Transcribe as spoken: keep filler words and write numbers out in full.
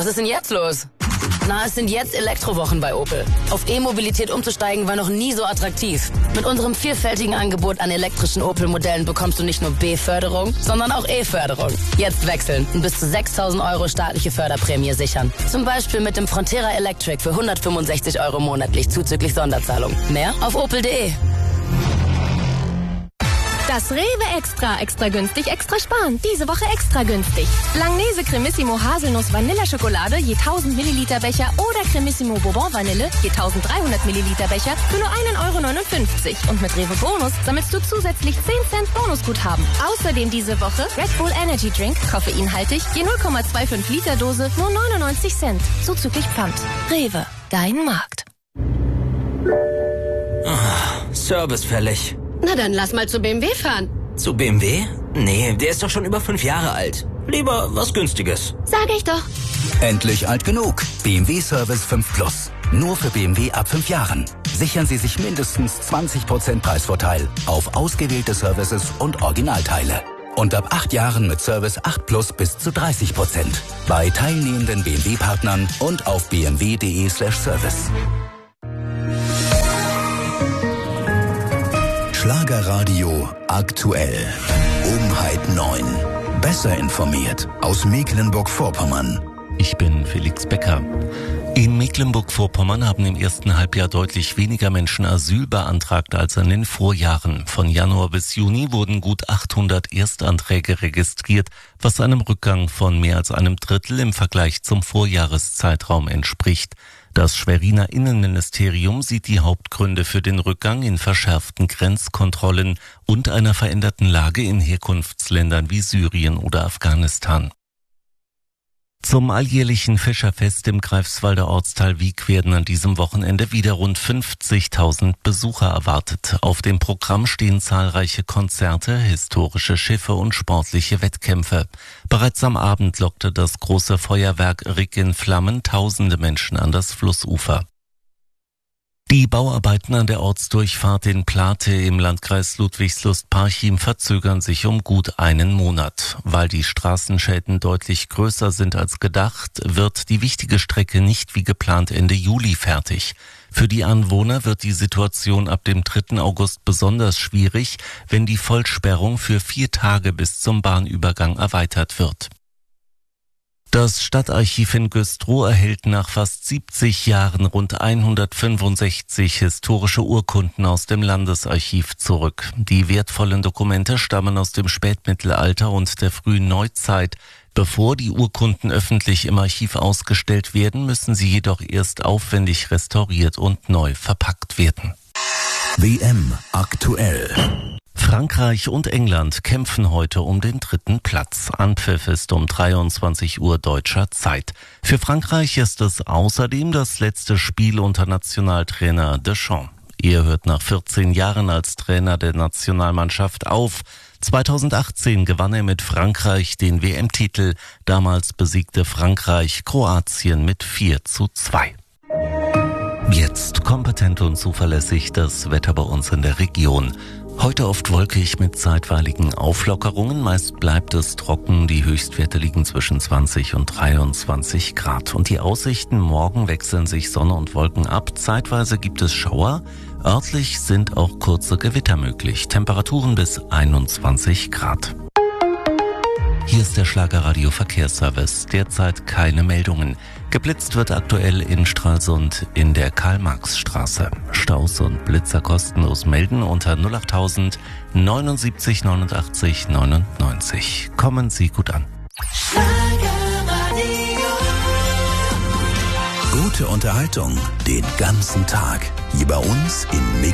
Was ist denn jetzt los? Na, es sind jetzt Elektrowochen bei Opel. Auf E-Mobilität umzusteigen war noch nie so attraktiv. Mit unserem vielfältigen Angebot an elektrischen Opel-Modellen bekommst du nicht nur B-Förderung, sondern auch E-Förderung. Jetzt wechseln und bis zu sechstausend Euro staatliche Förderprämie sichern. Zum Beispiel mit dem Frontera Electric für hundertfünfundsechzig Euro monatlich zuzüglich Sonderzahlung. Mehr auf opel punkt de. Das Rewe Extra, extra günstig, extra sparen. Diese Woche extra günstig. Langnese Cremissimo Haselnuss Vanilla-Schokolade je tausend Milliliter Becher oder Cremissimo Bourbon Vanille je eintausenddreihundert Milliliter Becher für nur ein Euro neunundfünfzig. Und mit Rewe Bonus sammelst du zusätzlich zehn Cent Bonusguthaben. Außerdem diese Woche Red Bull Energy Drink, koffeinhaltig, je null Komma fünfundzwanzig Liter Dose, nur neunundneunzig Cent. Zuzüglich Pfand. Rewe, dein Markt. Oh, Service fällig. Na dann lass mal zu B M W fahren. Zu B M W? Nee, der ist doch schon über fünf Jahre alt. Lieber was Günstiges. Sag ich doch. Endlich alt genug. B M W Service fünf Plus. Nur für B M W ab fünf Jahren. Sichern Sie sich mindestens zwanzig Prozent Preisvorteil auf ausgewählte Services und Originalteile. Und ab acht Jahren mit Service acht Plus bis zu dreißig Prozent. Bei teilnehmenden B M W-Partnern und auf b m w punkt de slash service. Schlagerradio aktuell. Um halb neun. Besser informiert aus Mecklenburg-Vorpommern. Ich bin Felix Becker. In Mecklenburg-Vorpommern haben im ersten Halbjahr deutlich weniger Menschen Asyl beantragt als in den Vorjahren. Von Januar bis Juni wurden gut achthundert Erstanträge registriert, was einem Rückgang von mehr als einem Drittel im Vergleich zum Vorjahreszeitraum entspricht. Das Schweriner Innenministerium sieht die Hauptgründe für den Rückgang in verschärften Grenzkontrollen und einer veränderten Lage in Herkunftsländern wie Syrien oder Afghanistan. Zum alljährlichen Fischerfest im Greifswalder Ortsteil Wiek werden an diesem Wochenende wieder rund fünfzigtausend Besucher erwartet. Auf dem Programm stehen zahlreiche Konzerte, historische Schiffe und sportliche Wettkämpfe. Bereits am Abend lockte das große Feuerwerk Rick in Flammen tausende Menschen an das Flussufer. Die Bauarbeiten an der Ortsdurchfahrt in Plate im Landkreis Ludwigslust-Parchim verzögern sich um gut einen Monat. Weil die Straßenschäden deutlich größer sind als gedacht, wird die wichtige Strecke nicht wie geplant Ende Juli fertig. Für die Anwohner wird die Situation ab dem dritten August besonders schwierig, wenn die Vollsperrung für vier Tage bis zum Bahnübergang erweitert wird. Das Stadtarchiv in Güstrow erhält nach fast siebzig Jahren rund hundertfünfundsechzig historische Urkunden aus dem Landesarchiv zurück. Die wertvollen Dokumente stammen aus dem Spätmittelalter und der frühen Neuzeit. Bevor die Urkunden öffentlich im Archiv ausgestellt werden, müssen sie jedoch erst aufwendig restauriert und neu verpackt werden. W M aktuell. Frankreich und England kämpfen heute um den dritten Platz. Anpfiff ist um dreiundzwanzig Uhr deutscher Zeit. Für Frankreich ist es außerdem das letzte Spiel unter Nationaltrainer Deschamps. Er hört nach vierzehn Jahren als Trainer der Nationalmannschaft auf. zweitausendachtzehn gewann er mit Frankreich den W M-Titel. Damals besiegte Frankreich Kroatien mit vier zu zwei. Jetzt kompetent und zuverlässig das Wetter bei uns in der Region. Heute oft wolkig mit zeitweiligen Auflockerungen. Meist bleibt es trocken. Die Höchstwerte liegen zwischen zwanzig und dreiundzwanzig Grad. Und die Aussichten: morgen wechseln sich Sonne und Wolken ab. Zeitweise gibt es Schauer. Örtlich sind auch kurze Gewitter möglich. Temperaturen bis einundzwanzig Grad. Hier ist der Schlagerradio Verkehrsservice. Derzeit keine Meldungen. Geblitzt wird aktuell in Stralsund in der Karl-Marx-Straße. Staus und Blitzer kostenlos melden unter null achttausend neunundsiebzig neunundachtzig neunundneunzig. Kommen Sie gut an. Gute Unterhaltung den ganzen Tag. Hier bei uns in